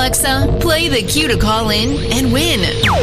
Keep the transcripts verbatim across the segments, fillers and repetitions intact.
Alexa, play the cue to call in and win.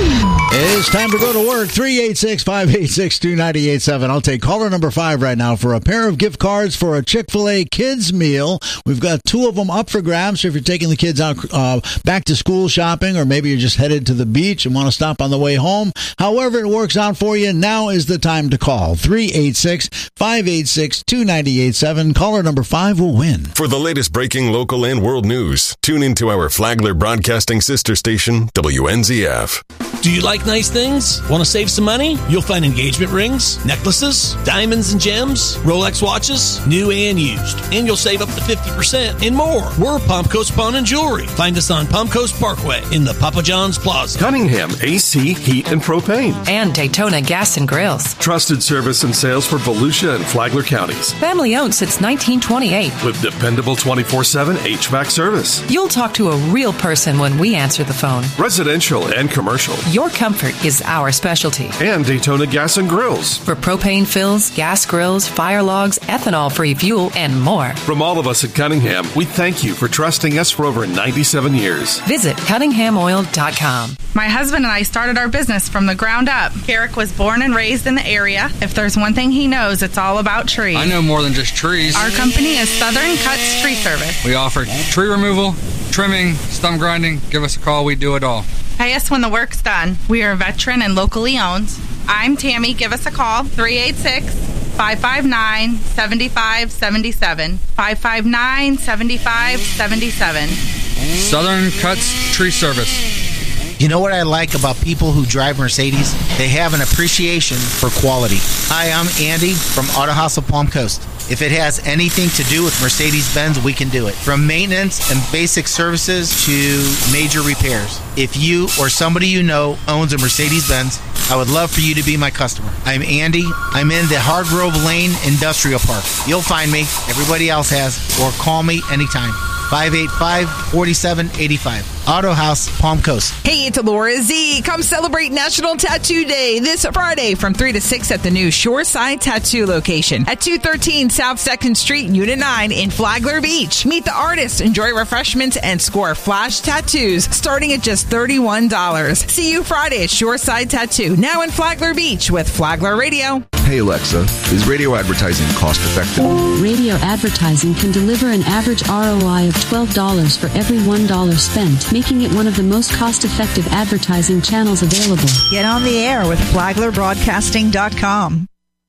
It's time to go to work. three eight six, five eight six, two nine eight seven. I'll take caller number five right now for a pair of gift cards for a Chick-fil-A kids meal. We've got two of them up for grabs. So if you're taking the kids out uh, back to school shopping, or maybe you're just headed to the beach and want to stop on the way home, however it works out for you, now is the time to call. three eight six, five eight six, two nine eight seven. Caller number five will win. For the latest breaking local and world news, tune into our Flagler Broadcasting sister station, W N Z F. Do you like nice things? Want to save some money? You'll find engagement rings, necklaces, diamonds and gems, Rolex watches, new and used. And you'll save up to fifty percent and more. We're Palm Coast Pawn and Jewelry. Find us on Palm Coast Parkway in the Papa John's Plaza. Cunningham, A C, Heat, and Propane. And Daytona Gas and Grills. Trusted service and sales for Volusia and Flagler counties. Family owned since nineteen twenty-eight. With dependable twenty-four seven H V A C service. You'll talk to a real person when we answer the phone. Residential and commercial. Your comfort is our specialty. And Daytona Gas and Grills. For propane fills, gas grills, fire logs, ethanol-free fuel, and more. From all of us at Cunningham, we thank you for trusting us for over ninety-seven years. Visit cunningham oil dot com. My husband and I started our business from the ground up. Carrick was born and raised in the area. If there's one thing he knows, it's all about trees. I know more than just trees. Our company is Southern Cuts Tree Service. We offer tree removal, trimming, stump grinding. Give us a call. We do it all. Pay us when the work's done. We are veteran and locally owned. I'm Tammy. Give us a call. three eight six, five five nine, seven five seven seven. five five nine, seven five seven seven. Southern Cuts Tree Service. You know what I like about people who drive Mercedes? They have an appreciation for quality. Hi, I'm Andy from Auto House of Palm Coast. If it has anything to do with Mercedes-Benz, we can do it. From maintenance and basic services to major repairs. If you or somebody you know owns a Mercedes-Benz, I would love for you to be my customer. I'm Andy. I'm in the Hargrove Lane Industrial Park. You'll find me. Everybody else has. Or call me anytime. five eight five, four seven eight five. Auto House, Palm Coast. Hey, it's Laura Z. Come celebrate National Tattoo Day this Friday from three to six at the new Shoreside Tattoo location at two thirteen South second Street, Unit nine in Flagler Beach. Meet the artists, enjoy refreshments, and score flash tattoos starting at just thirty-one dollars. See you Friday at Shoreside Tattoo, now in Flagler Beach with Flagler Radio. Hey Alexa, is radio advertising cost effective? Radio advertising can deliver an average R O I of twelve dollars for every one dollar spent, making it one of the most cost-effective advertising channels available. Get on the air with Flagler Broadcasting dot com.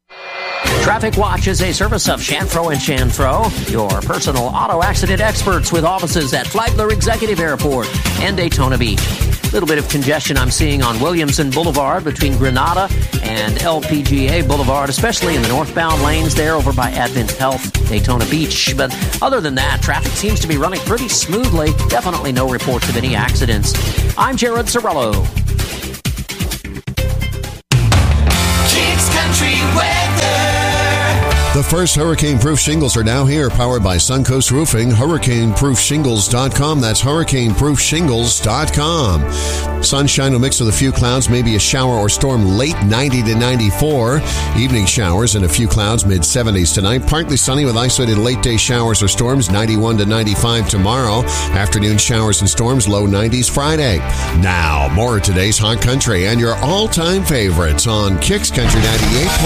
Traffic Watch is a service of Chanfro and Chanfro, your personal auto accident experts with offices at Flagler Executive Airport and Daytona Beach. A little bit of congestion I'm seeing on Williamson Boulevard between Granada and L P G A Boulevard, especially in the northbound lanes there over by Advent Health, Daytona Beach. But other than that, traffic seems to be running pretty smoothly. Definitely no reports of any accidents. I'm Jared Sorello. Kicks Country Weather. The first hurricane-proof shingles are now here, powered by Suncoast Roofing, hurricane proof shingles dot com. That's hurricane proof shingles dot com. Sunshine will mix with a few clouds, maybe a shower or storm late ninety to ninety-four. Evening showers and a few clouds, mid seventies tonight. Partly sunny with isolated late-day showers or storms, ninety-one to ninety-five tomorrow. Afternoon showers and storms, low nineties Friday. Now, more of today's Hot Country and your all-time favorites on Kicks Country ninety-eight.